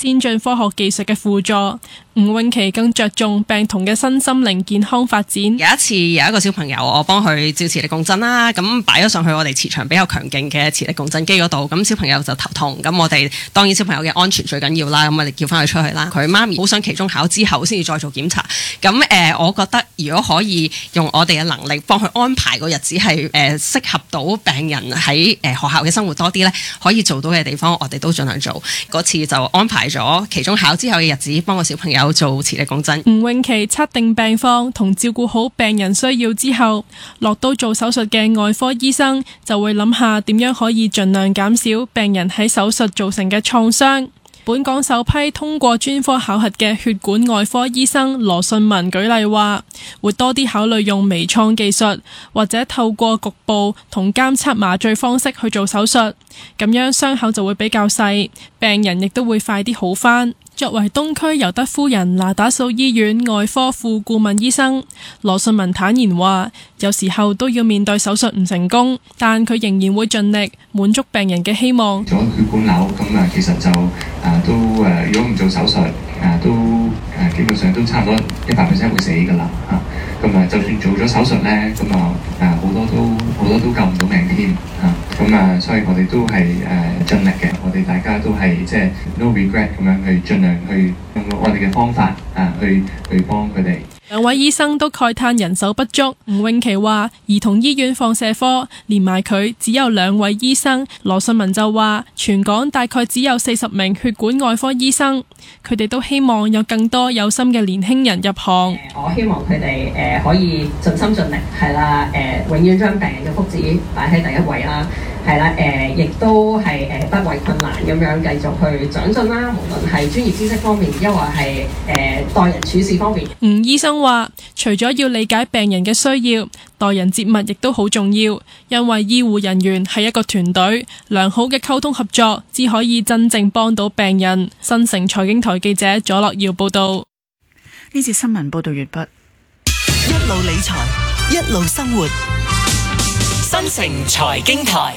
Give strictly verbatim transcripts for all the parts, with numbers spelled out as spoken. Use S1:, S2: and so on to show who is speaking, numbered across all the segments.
S1: 先進科學技術嘅輔助。吳詠琪更着重病童嘅身心靈健康發展。
S2: 有一次有一個小朋友，我幫佢照磁力共振啦，咁擺咗上去我哋磁場比較強勁嘅磁力共振機嗰度，咁小朋友就頭痛，咁我哋當然小朋友嘅安全最緊要啦，咁我哋叫翻佢出去啦。佢媽咪好想期中考之後先至再做檢查，咁誒、呃，我覺得如果可以用我哋嘅能力幫佢安排個日子係誒適合到病人喺誒、呃、學校嘅生活多啲咧，可以做到嘅地方，我哋都盡量做。嗰次就安排咗期中考之後嘅日子，幫個小朋友做磁力共振。
S1: 吳詠琪測定病況同照顧好病人需要之後，落刀做手術嘅外科醫生就會諗下點樣可以盡量減少病人喺手術造成嘅創傷。本港首批通過專科考核嘅血管外科醫生羅信文舉例話，會多啲考慮用微創技術，或者透過局部同監測麻醉方式去做手術，咁樣傷口就會比較細，病人亦都會快啲好返。作為東區尤德夫人那打素醫院外科副顧問醫生，羅信文坦言話，有時候都要面對手術唔成功，但佢仍然會盡力滿足病人嘅希望。
S3: 做血管瘤咁啊，其實就啊都誒，如果唔做手術啊，都誒基本上都差唔多一百 percent 會死㗎啦嚇。咁啊，就算做咗手術咧，咁啊誒好多都好多都救唔到命添嚇。咁啊，所以我哋都係誒盡力嘅，我哋大家都係即係 no regret 咁樣去盡量去用我哋嘅方法啊，去去幫佢哋。
S1: 兩位醫生都慨嘆人手不足。吳詠琪話兒童醫院放射科連埋佢只有兩位醫生。羅信文就話全港大概只有四十名血管外科醫生，佢哋都希望有更多有心嘅年輕人入行。
S4: 我希望佢哋誒可以盡心盡力，係啦，誒、呃、永遠將病人嘅福祉擺喺第一位啦。係啦，誒、呃，亦都係誒、呃、不畏困難咁樣繼續去長進啦。無論係專業知識方面，抑或係誒待人處事方面。
S1: 吳醫生話，除咗要理解病人嘅需要，待人接物亦都好重要，因為醫護人員係一個團隊，良好嘅溝通合作，只可以真正幫到病人。新城財經台記者左樂耀報道。
S5: 呢節新聞報道完畢。
S6: 一路理財，一路生活，新城財經台。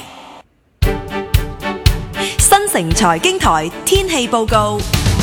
S6: 新城財經台天氣報告。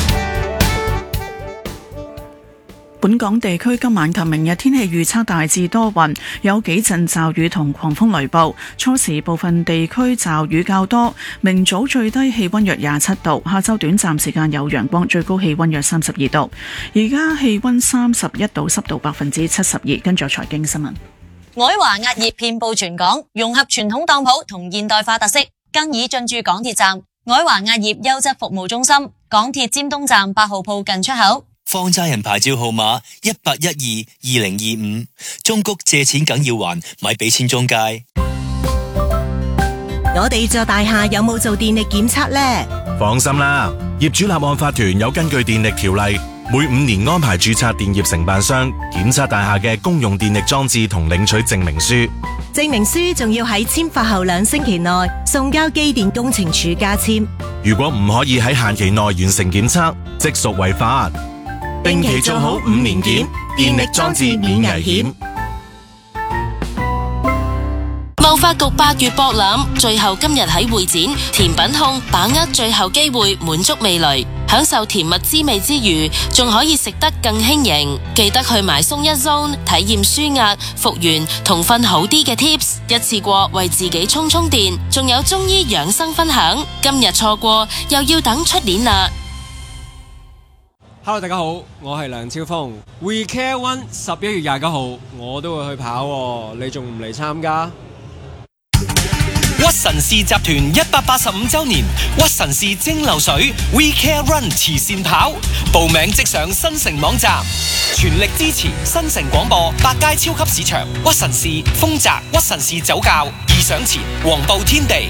S5: 本港地區今晚及明日天氣預測大致多雲，有幾陣驟雨同狂風雷暴。初時部分地區驟雨較多，明早最低氣溫約廿七度，下晝短暫時間有陽光，最高氣溫約三十二度。而家氣溫三十一度，濕度百分之七十二。跟住財經新聞。
S7: 愛華壓業遍佈全港，融合傳統當鋪同現代化特色，更已進駐港鐵站。愛華壓業優質服務中心，港鐵尖東站八號鋪近出口。
S8: 放債人牌照號碼一八一二二零二五，中谷借錢梗要還，咪俾錢中介。
S6: 我哋座大廈有冇做電力檢測呢？
S9: 放心啦，業主立案法團有根據電力條例，每五年安排註冊電業承辦商檢測大廈嘅公用電力裝置同領取證明書。
S6: 證明書仲要喺簽發後兩星期內送交機電工程署加簽。
S9: 如果唔可以喺限期內完成檢測，即屬違法。定期做好五年檢，電力裝置免危險。
S10: 貿發局八月博覽，最後今日喺會展甜品控把握最後機會，滿足味蕾，享受甜蜜滋味之餘，仲可以食得更輕盈。記得去埋鬆一 zone 體驗舒壓、復原同瞓好啲嘅 tips， 一次過為自己充充電。仲有中醫養生分享，今日錯過又要等出年啦。
S11: Hello， 大家好，我係梁超峰。We Care One 十一月廿九號我都會去跑喎，你仲唔嚟參加？
S8: 屈臣氏集團一百八十五周年，屈臣氏蒸餾水 We Care Run 慈善跑，報名即上新城網站，全力支持新城廣播、百佳超級市場、屈臣氏、豐澤、屈臣氏酒窖、義享前、黃埔天地。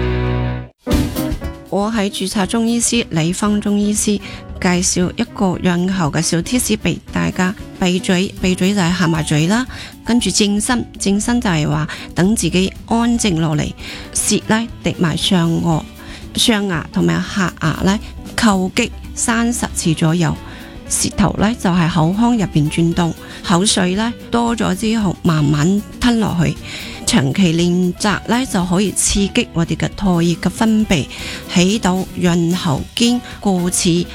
S12: 我係註冊中醫師李芳中醫師，介紹一個潤喉嘅小貼士俾大家。閉嘴，閉嘴就係合埋嘴啦，跟住正身，正身就係話等自己安靜落嚟，舌咧滴埋上顎，上牙同埋下牙咧叩擊三十次左右，舌頭咧就係口腔入邊轉動，口水咧多咗之後慢慢吞落去。長期練習咧就可以刺激我哋嘅唾液嘅分泌，起到潤喉兼固齒